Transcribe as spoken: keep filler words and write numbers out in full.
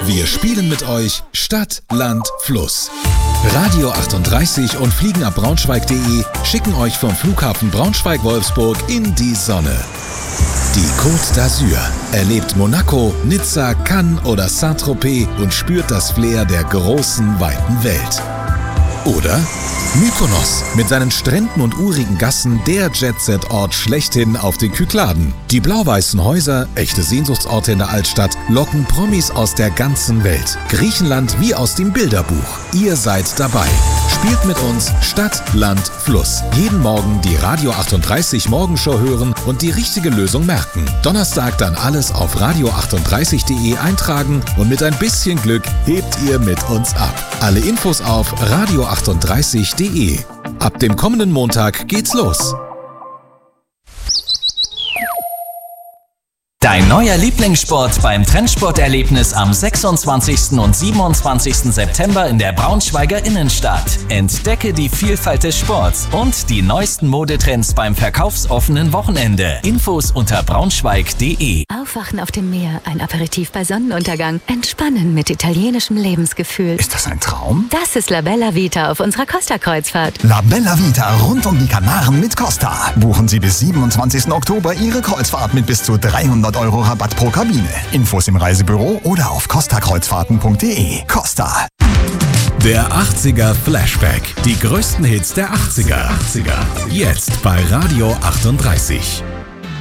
Wir spielen mit euch Stadt, Land, Fluss. Radio achtunddreißig und fliegenabbraunschweig.de schicken euch vom Flughafen Braunschweig-Wolfsburg in die Sonne. Die Côte d'Azur. Erlebt Monaco, Nizza, Cannes oder Saint-Tropez und spürt das Flair der großen, weiten Welt. Oder Mykonos mit seinen Stränden und urigen Gassen, der Jet-Set-Ort schlechthin auf den Kykladen. Die blau-weißen Häuser, echte Sehnsuchtsorte in der Altstadt, locken Promis aus der ganzen Welt. Griechenland wie aus dem Bilderbuch. Ihr seid dabei. Spielt mit uns Stadt, Land, Fluss. Jeden Morgen die Radio achtunddreißig Morgenshow hören und die richtige Lösung merken. Donnerstag dann alles auf radio achtunddreißig punkt de eintragen und mit ein bisschen Glück hebt ihr mit uns ab. Alle Infos auf radio achtunddreißig punkt de. Ab dem kommenden Montag geht's los. Dein neuer Lieblingssport beim Trendsporterlebnis am sechsundzwanzigsten und siebenundzwanzigsten September in der Braunschweiger Innenstadt. Entdecke die Vielfalt des Sports und die neuesten Modetrends beim verkaufsoffenen Wochenende. Infos unter braunschweig punkt de. Aufwachen auf dem Meer, ein Aperitif bei Sonnenuntergang, entspannen mit italienischem Lebensgefühl. Ist das ein Traum? Das ist La Bella Vita auf unserer Costa-Kreuzfahrt. La Bella Vita rund um die Kanaren mit Costa. Buchen Sie bis siebenundzwanzigsten Oktober Ihre Kreuzfahrt mit bis zu dreihundert Euro Rabatt pro Kabine. Infos im Reisebüro oder auf costa kreuzfahrten punkt de. Costa. Der achtziger Flashback. Die größten Hits der achtziger. Jetzt bei Radio achtunddreißig.